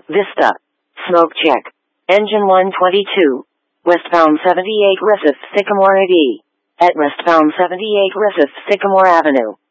Vista. Smoke check. Engine 122. Westbound 78 Griffith Sycamore AD. At westbound 78 Griffith Sycamore Avenue.